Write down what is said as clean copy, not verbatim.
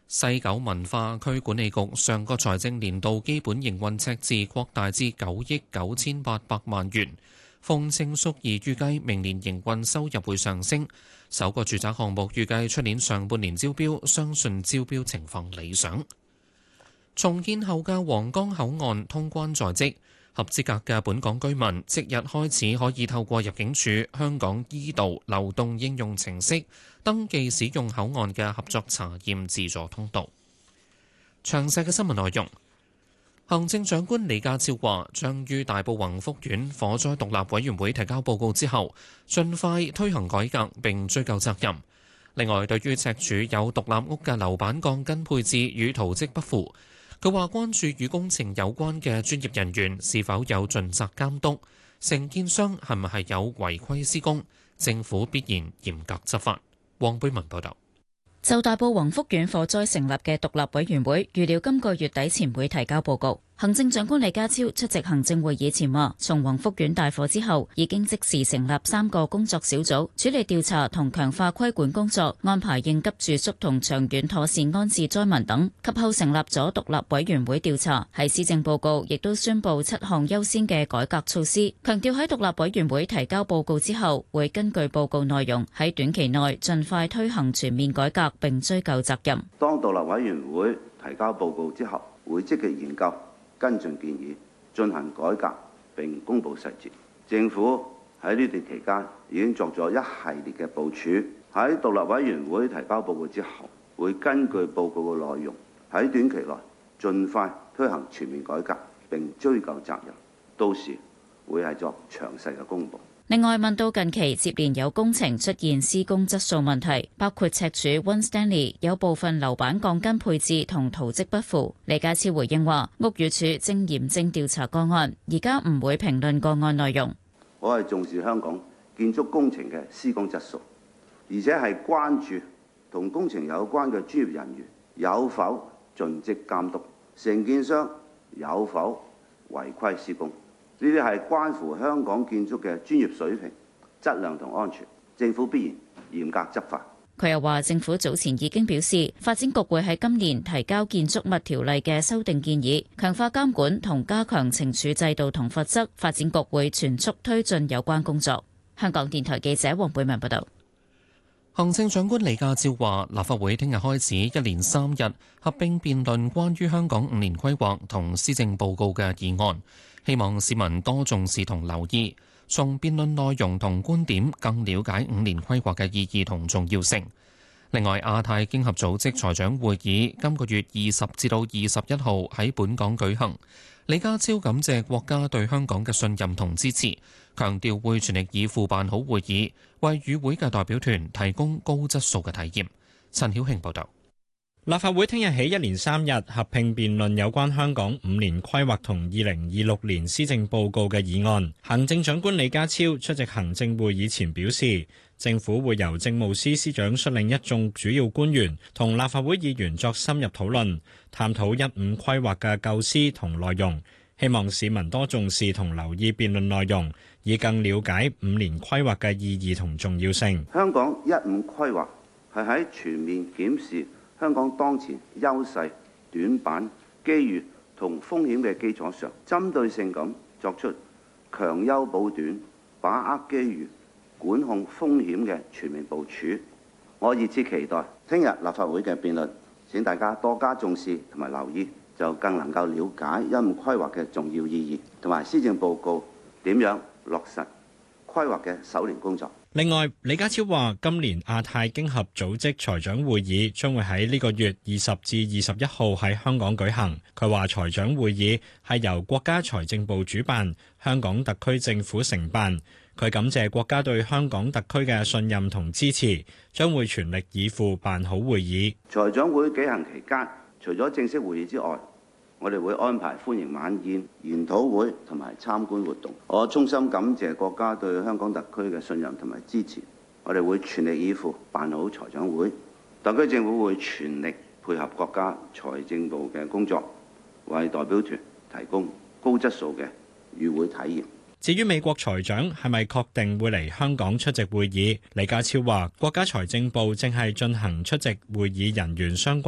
西九文化區管理局上個財政年度基本營運赤字擴大至9億9800萬元。馮程淑儀預計明年營運收入會上升。首個住宅項目預計出年上半年招標，相信招標情況理想。重建後嘅皇崗口岸通關在即，合資格嘅本港居民即日開始可以透過入境處香港醫渡流動應用程式登記使用口岸嘅合作查驗自助通道。詳細嘅新聞內容，行政長官李家超話，將於大埔宏福苑火災獨立委員會提交報告之後，盡快推行改革並追究責任。另外，對於赤柱有獨立屋嘅樓板鋼筋配置與圖則不符，佢話關注與工程有關嘅專業人員是否有盡責監督，承建商係咪係有違規施工，政府必然嚴格執法。黃貝文報道。 就大埔宏福苑火災成立嘅獨立委員會，預料今個月底前會提交報告。行政長官李家超出席行政會議前話，從宏福苑大火之後，已經即時成立3個工作小組，處理調查同強化規管工作，安排應急住宿同長遠妥善安置災民等。及後成立咗獨立委員會調查。喺施政報告亦都宣布7項優先嘅改革措施，強調喺獨立委員會提交報告之後，會根據報告內容喺短期內盡快推行全面改革並追究責任。 當獨立委員會提交報告之後，會積極研究跟進建議，進行改革並公布細節。政府喺呢段期間已經作咗一系列嘅部署。喺獨立委員會提交報告之後，會根據報告嘅內容喺短期內盡快推行全面改革並追究責任。到時會係作詳細嘅公佈。 另外，問到近期接連有工程出現施工質素問題，包括赤柱 One Stanley 有部分樓板鋼筋配置同圖則不符，李家超回應話：屋宇署正嚴正調查個案，而家唔會評論個案內容。 我係重視香港建築工程嘅施工質素，而且係關注同工程有關嘅專業人員有否盡職監督，承建商有否違規施工。呢啲係關乎香港建築嘅專業水平、質量同安全，政府必然嚴格執法。 佢又話，政府早前已經表示，發展局會喺今年提交建築物條例嘅修訂建議，強化監管同加強懲處制度同罰則。發展局會全速推進有關工作。香港電台記者黃貝文報道。 行政長官李家超話，立法會聽日開始一連3日合併辯論關於香港5年規劃同施政報告嘅議案。希望市民多重視同留意，從辯論內容同觀點更了解5年規劃嘅意義同重要性。另外，亞太經合組織財長會議今個月20至到21號喺本港舉行。李家超感謝國家對香港嘅信任同支持，強調會全力以赴辦好會議，為與會嘅代表團提供高質素嘅體驗。陳曉慶報導。 立法會聽日起一連3日合併辯論有關香港5年規劃同2026年施政報告嘅議案。行政長官李家超出席行政會議前表示，政府會由政務司司長率領一眾主要官員同立法會議員作深入討論，探討15規劃嘅構思同內容。希望市民多重視同留意辯論內容，以更了解5年規劃嘅意義同重要性。 香港15規劃係喺全面檢視香港當前優勢、短板、機遇同風險嘅基礎上，針對性咁作出強優補短、把握機遇、管控風險嘅全面部署。我熱切期待聽日立法會嘅辯論，請大家多加重視同埋留意，就更能夠了解15規劃嘅重要意義同埋施政報告點樣落實規劃嘅首年工作。 另外，李家超話，今年亞太經合組織財長會議將會喺呢個月20至21號喺香港舉行。佢話財長會議係由國家財政部主辦，香港特區政府承辦。佢感謝國家對香港特區嘅信任同支持，將會全力以赴辦好會議。 財長會舉行期間，除咗正式會議之外，我哋會安排歡迎晚宴、研討會同埋參觀活動。我衷心感謝國家對香港特區嘅信任同埋支持，我哋會全力以赴辦好財長會。特區政府會全力配合國家財政部嘅工作，為代表團提供高質素嘅與會體驗。 至於美國財長係咪確定會嚟香港出席會議，李家超話國家財政部正係進行出席會議人員相關